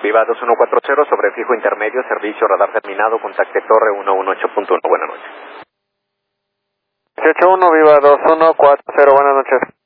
Viva 2140, sobre fijo intermedio, servicio radar terminado, contacte torre 118.1, buenas noches. 181, Viva 2140, buenas noches.